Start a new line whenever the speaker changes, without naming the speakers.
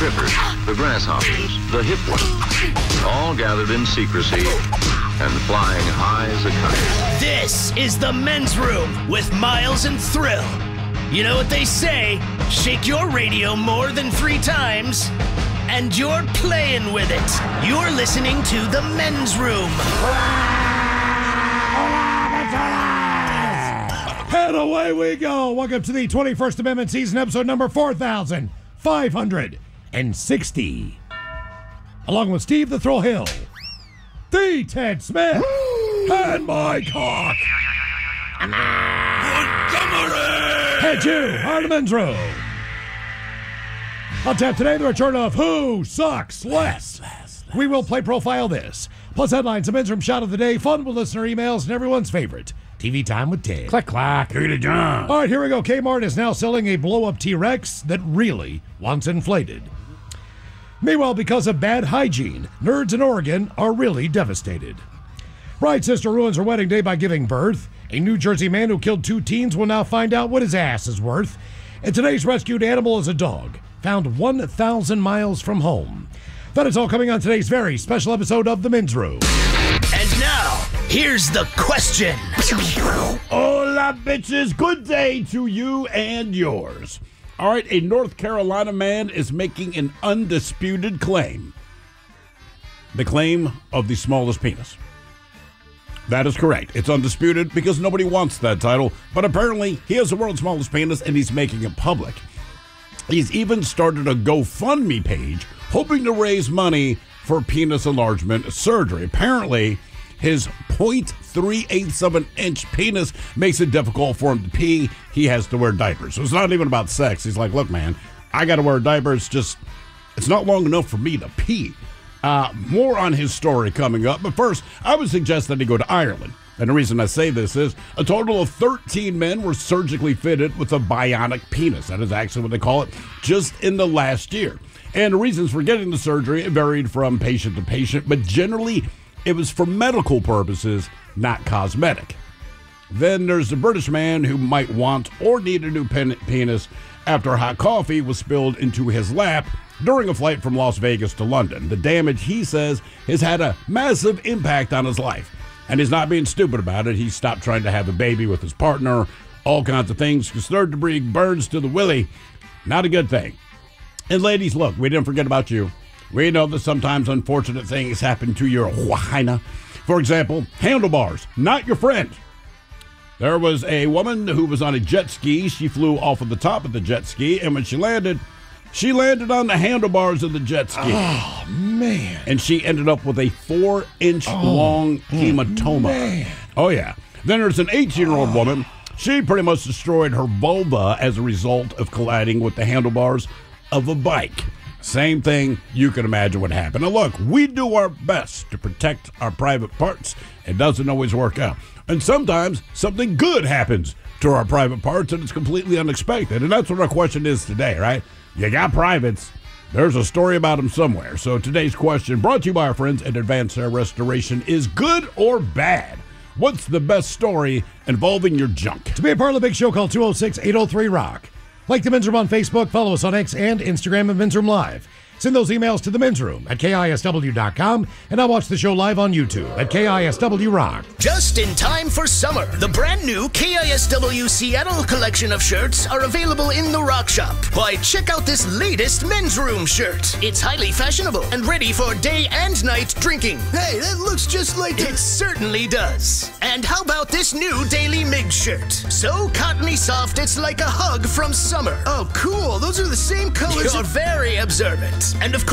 strippers, the grasshoppers, the hip ones, all gathered in secrecy and flying high as a kite.
This is the Men's Room with Miles and Thrill. You know what they say, shake your radio more than 3 times, and you're playing with it. You're listening to the Men's Room.
And away we go. Welcome to the 21st Amendment season, episode number 4560. Along with Steve the Thrill Hill, the Ted Smith, and Mike Hawk. And you are the Men's Room. On tap today, the return of Who Sucks Less. We will play Profile This, plus headlines, the Men's Room shot of the day, fun with listener emails, and everyone's favorite, TV Time with Ted.
Click, clack. Here to John.
All right, here we go. Kmart is now selling a blow-up T-Rex that really wants inflated. Meanwhile, because of bad hygiene, nerds in Oregon are really devastated. Bride's sister ruins her wedding day by giving birth. A New Jersey man who killed 2 teens will now find out what his ass is worth. And today's rescued animal is a dog, found 1,000 miles from home. That is all coming on today's very special episode of The Men's Room.
And now, here's the question.
Hola, bitches. Good day to you and yours. All right, a North Carolina man is making an undisputed claim. The claim of the smallest penis. That is correct. It's undisputed because nobody wants that title, but apparently he has the world's smallest penis and he's making it public. He's even started a GoFundMe page hoping to raise money for penis enlargement surgery. Apparently, his 0.3/8 of an inch penis makes it difficult for him to pee. He has to wear diapers. So it's not even about sex. He's like, look, man, I got to wear diapers. It's not long enough for me to pee. More on his story coming up. But first, I would suggest that he go to Ireland. And the reason I say this is a total of 13 men were surgically fitted with a bionic penis. That is actually what they call it, just in the last year. And the reasons for getting the surgery varied from patient to patient, but generally it was for medical purposes, not cosmetic. Then there's the British man who might want or need a new penis after hot coffee was spilled into his lap during a flight from Las Vegas to London. The damage, he says, has had a massive impact on his life. And he's not being stupid about it. He stopped trying to have a baby with his partner, all kinds of things. Third degree burns to the willy. Not a good thing. And ladies, look, we didn't forget about you. We know that sometimes unfortunate things happen to your vagina. For example, handlebars, not your friend. There was a woman who was on a jet ski. She flew off of the top of the jet ski, and when she landed on the handlebars of the jet ski.
Oh, man.
And she ended up with a 4-inch long hematoma.
Man.
Oh, yeah. Then there's an 18-year-old woman. She pretty much destroyed her vulva as a result of colliding with the handlebars of a bike. Same thing you can imagine what happened. Now, look, we do our best to protect our private parts. It doesn't always work out. And sometimes something good happens to our private parts, and it's completely unexpected. And that's what our question is today, right? You got privates. There's a story about them somewhere. So today's question, brought to you by our friends at Advanced Hair Restoration, is good or bad? What's the best story involving your junk?
To be a part of the big show, call 206-803-ROCK. Like the Men's Room on Facebook, follow us on X and Instagram at Men's Room Live. Send those emails to the Men's Room at KISW.com, and I'll watch the show live on YouTube at KISW Rock.
Just in time for summer, the brand new KISW Seattle collection of shirts are available in the Rock Shop. Why, check out this latest Men's Room shirt. It's highly fashionable and ready for day and night drinking. Hey, that looks just like it certainly does. And how about this new Daily Mix shirt? So cottony soft, it's like a hug from summer. Oh, cool. Those are the same colors. You're very observant. And of